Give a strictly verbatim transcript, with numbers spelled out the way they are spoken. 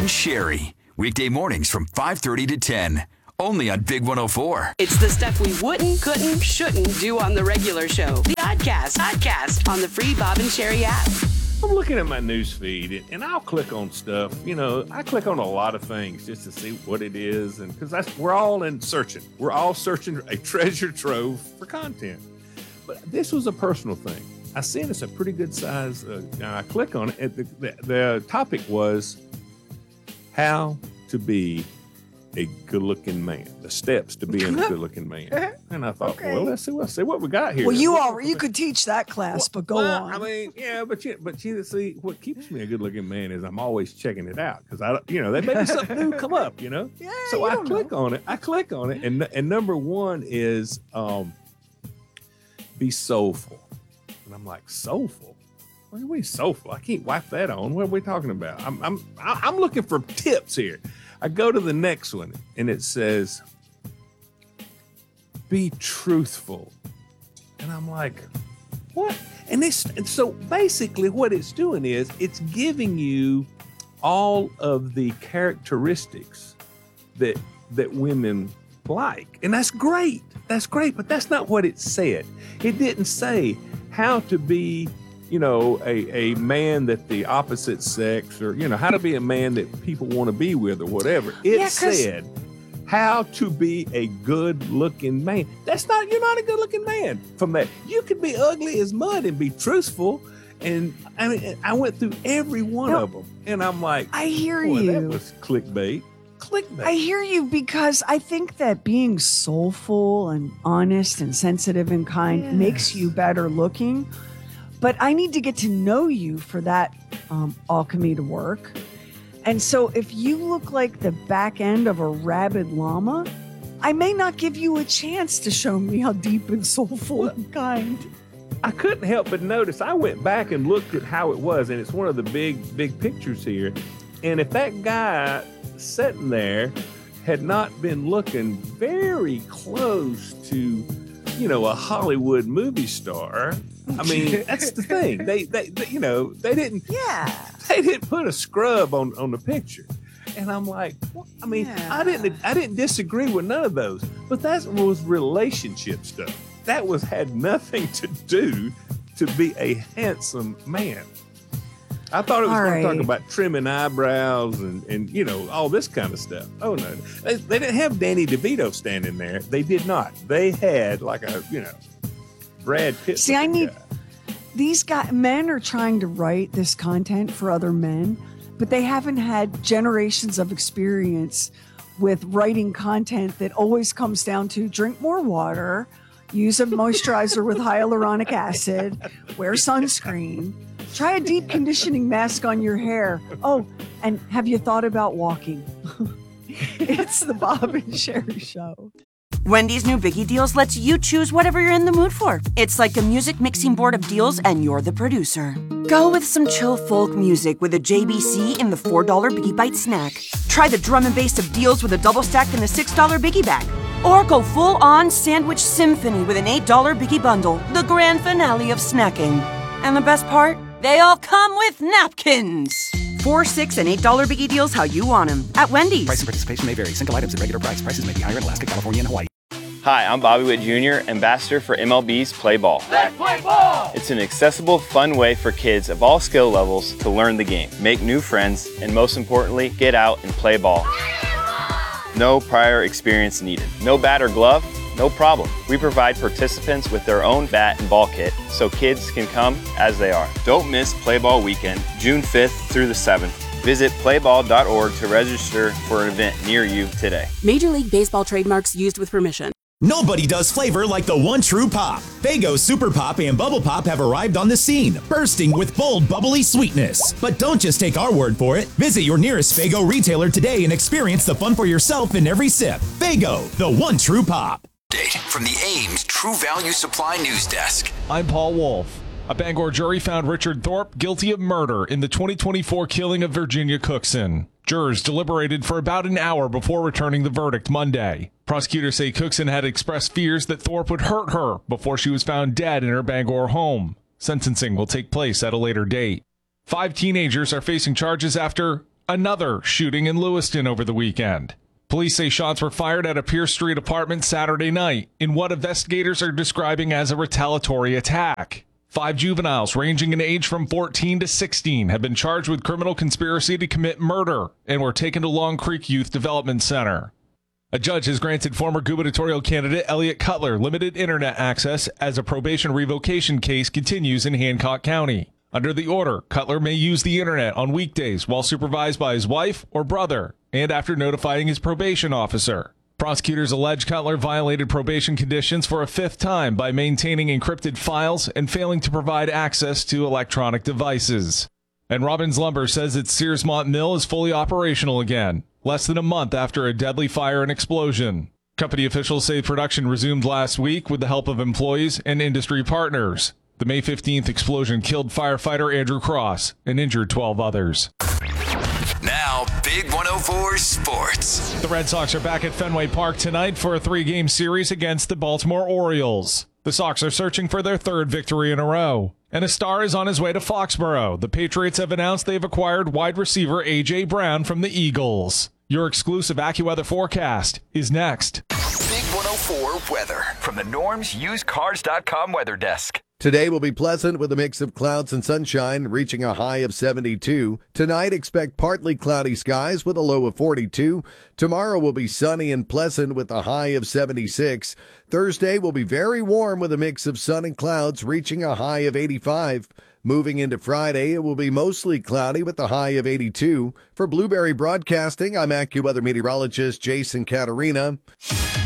and Sherry. Weekday mornings from five thirty to ten. Only on Big one oh four. It's the stuff we wouldn't, couldn't, shouldn't do on the regular show. The Oddcast. Oddcast on the free Bob and Sherry app. I'm looking at my news feed, and I'll click on stuff. You know, I click on a lot of things just to see what it is, and because that's we're all in searching. We're all searching a treasure trove for content. But this was a personal thing. I seen it's a pretty good size. Uh, I click on it. And the, the, the topic was how to be a good-looking man. The steps to being a good-looking man. And I thought, okay. well, let's see, let's see what we got here. Well, you all you could teach that class, well, but go well, on. I mean, yeah, but you, but you see, what keeps me a good-looking man is I'm always checking it out because I, you know, there may be something new come up, you know. Yeah, so you I don't click know. on it. I click on it, and and number one is um, be soulful, and I'm like, soulful. What are we soulful? I can't wipe that on. What are we talking about? I'm I'm I'm looking for tips here. I go to the next one, and it says, be truthful. And I'm like, what? And, this, and so basically what it's doing is it's giving you all of the characteristics that that women like. And that's great. That's great. But that's not what it said. It didn't say how to be, you know, a, a man that the opposite sex, or, you know, how to be a man that people want to be with or whatever. It Yeah, said how to be a good looking man. That's not, you're not a good looking man from that. You could be ugly as mud and be truthful. And I mean, I went through every one No, of them, and I'm like, I hear boy, you. that was clickbait. Clickbait. I hear you, because I think that being soulful and honest and sensitive and kind Yes. makes you better looking. But I need to get to know you for that um, alchemy to work. And so if you look like the back end of a rabid llama, I may not give you a chance to show me how deep and soulful and kind. I couldn't help but notice. I went back and looked at how it was, and it's one of the big, big pictures here. And if that guy sitting there had not been looking very close to, you know, a Hollywood movie star, I mean, that's the thing. They, they, they, you know, they didn't. Yeah. They didn't put a scrub on, on the picture. And I'm like, well, I mean, Yeah. I didn't, I didn't disagree with none of those, but that was relationship stuff. That was had nothing to do to be a handsome man. I thought it was All going right. to talk about trimming eyebrows and, and, you know, all this kind of stuff. Oh, no. They, they didn't have Danny DeVito standing there. They did not. They had like a, you know, Brad Pitt. See, I need guy. these guys. Men are trying to write this content for other men, but they haven't had generations of experience with writing content that always comes down to drink more water, use a moisturizer with hyaluronic acid, wear sunscreen, try a deep conditioning mask on your hair. Oh, and have you thought about walking? It's the Bob and Sherry Show. Wendy's new Biggie Deals lets you choose whatever you're in the mood for. It's like a music mixing board of deals, and you're the producer. Go with some chill folk music with a J B C in the four dollar Biggie Bite snack. Try the drum and bass of deals with a double stack in the six dollar Biggie Bag. Or go full-on sandwich symphony with an eight dollar Biggie Bundle, the grand finale of snacking. And the best part? They all come with napkins. Four, six, and eight dollar Biggie Deals how you want them at Wendy's. Price and participation may vary. Single items at regular price. Prices may be higher in Alaska, California, and Hawaii. Hi, I'm Bobby Witt Junior, ambassador for M L B's Play Ball. Let's play ball! It's an accessible, fun way for kids of all skill levels to learn the game, make new friends, and most importantly, get out and play ball. No prior experience needed. No bat or glove? No problem. We provide participants with their own bat and ball kit so kids can come as they are. Don't miss Play Ball Weekend, June fifth through the seventh. Visit play ball dot org to register for an event near you today. Major League Baseball trademarks used with permission. Nobody does flavor like the one true pop. Faygo Super Pop and Bubble Pop have arrived on the scene, bursting with bold, bubbly sweetness. But don't just take our word for it. Visit your nearest Faygo retailer today and experience the fun for yourself in every sip. Faygo, the one true pop. From the Ames True Value Supply News Desk. I'm Paul Wolf. A Bangor jury found Richard Thorpe guilty of murder in the twenty twenty-four killing of Virginia Cookson. Jurors deliberated for about an hour before returning the verdict Monday. Prosecutors say Cookson had expressed fears that Thorpe would hurt her before she was found dead in her Bangor home. Sentencing will take place at a later date. Five teenagers are facing charges after Another shooting in Lewiston over the weekend. Police say shots were fired at a Pierce Street apartment Saturday night in what investigators are describing as a retaliatory attack. Five juveniles ranging in age from fourteen to sixteen have been charged with criminal conspiracy to commit murder and were taken to Long Creek Youth Development Center. A judge has granted former gubernatorial candidate Elliot Cutler limited internet access as a probation revocation case continues in Hancock County. Under the order, Cutler may use the internet on weekdays while supervised by his wife or brother and after notifying his probation officer. Prosecutors allege Cutler violated probation conditions for a fifth time by maintaining encrypted files and failing to provide access to electronic devices. And Robbins Lumber says its Searsmont Mill is fully operational again, less than a month after a deadly fire and explosion. Company officials say production resumed last week with the help of employees and industry partners. The May fifteenth explosion killed firefighter Andrew Cross and injured twelve others. Now, Big one oh four Sports. The Red Sox are back at Fenway Park tonight for a three-game series against the Baltimore Orioles. The Sox are searching for their third victory in a row. And a star is on his way to Foxborough. The Patriots have announced they've acquired wide receiver A J. Brown from the Eagles. Your exclusive AccuWeather forecast is next. Big one oh four weather from the Norms Used Cars dot com weather desk. Today will be pleasant with a mix of clouds and sunshine, reaching a high of seventy-two. Tonight, expect partly cloudy skies with a low of forty-two. Tomorrow will be sunny and pleasant with a high of seventy-six. Thursday will be very warm with a mix of sun and clouds, reaching a high of eighty-five. Moving into Friday, it will be mostly cloudy with a high of eighty-two. For Blueberry Broadcasting, I'm AccuWeather meteorologist Jason Caterina.